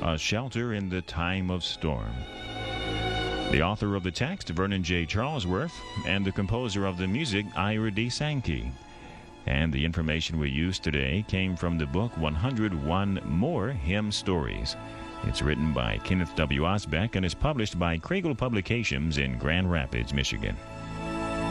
A Shelter in the Time of Storm. The author of the text, Vernon J. Charlesworth, and the composer of the music, Ira D. Sankey. And the information we used today came from the book 101 More Hymn Stories. It's written by Kenneth W. Osbeck and is published by Kregel Publications in Grand Rapids, Michigan.